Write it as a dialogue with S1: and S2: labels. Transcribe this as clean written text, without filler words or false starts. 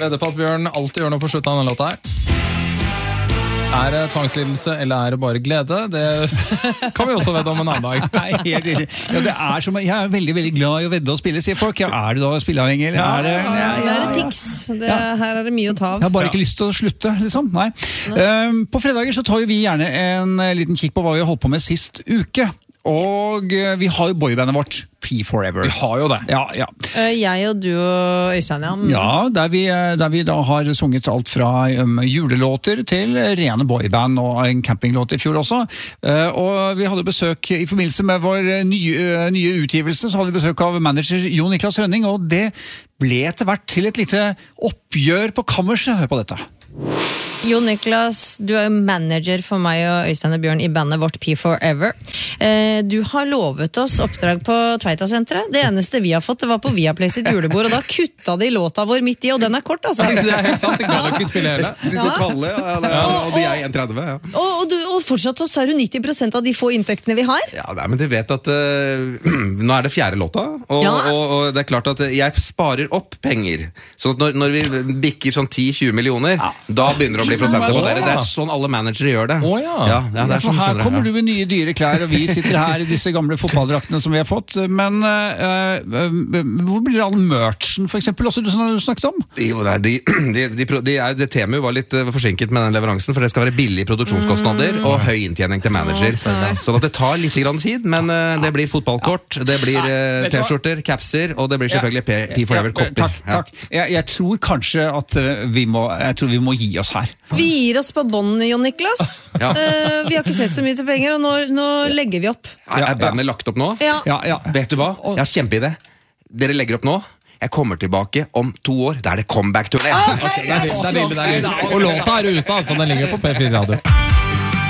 S1: Vedder på at Bjørn alltid gjør noe på slutten av denne låta her. Er det tvangslidelse, eller er det bare glede? Det kan vi også vedde om en annen dag.
S2: Nei, helt enig. Ja, det er som, jeg er veldig, veldig glad i å vedde og spille, sier folk. Ja, er du da spilleavhengig? Eller
S3: Det er et tics. Her er det mye å ta av.
S2: Jeg har bare ikke lyst til å slutte, liksom. Nei. På fredager så tar jo vi gjerne en liten kikk på hva vi har holdt på med sist uke. Og vi har jo boybandet vårt P4Ever.
S1: Vi har jo det.
S2: Ja.
S3: Jeg og du og Øystein,
S2: Ja, der vi da har sunget alt fra julelåter til rene boyband og en campinglåt i fjor også. Og vi hadde besøk i forbindelse med vår nye utgivelse, så hadde vi besøk av manager Jon Niklas Rønning, og det ble etter hvert til et lite oppgjør på kammerset. Hør på dette.
S3: Jon Niklas, du er jo manager for meg og Øystein og Bjørn i bandet vårt P4Ever. Du har lovet oss oppdrag på Tveita-senteret. Det eneste vi har fått, det var på Viaplay sitt julebord, og da kutta de låta vår midt i, og den er kort, altså.
S1: Det er helt sant, de kan jo ikke spille hele.
S4: De tok halve, og de er 1,30. Ja.
S3: Og fortsatt så tar du 90% av de få inntektene vi har.
S4: Ja, men du vet at nå er det 4. låta, og det er klart at jeg sparer opp penger. Så når vi bikker sånn 10-20 millioner, da begynner det å bli prosenter på dere. Det er sånn alle managere gjør det.
S2: Ja, det er sånn, her kommer du med nye dyre klær, og vi sitter her i disse gamle fotballdraktene som vi har fått. Men hvor blir all merchen, for eksempel, også du snakket om?
S4: Jo, det TMU var litt forsinket med den leveransen, for det skal være billige produksjonskostnader og høy inntjening til manager. Så det tar litt grann tid, men det blir fotballkort, det blir t-skjorter, capser, og det blir selvfølgelig P4Ever-kopper.
S2: Takk. Jeg tror kanskje at vi må gi oss her.
S3: Vi gir oss på bånd, Jon Niklas. Vi har ikke sett så mye til penger, og nå legger vi opp.
S4: Er bandet lagt opp nå?
S3: Ja.
S4: Vet du hva? Jeg har kjempeidé. Dere legger opp nå. Jeg kommer tilbake om 2 år. Da er det comeback-turné.
S1: Og låta er ute, altså. Den ligger på P4 Radio.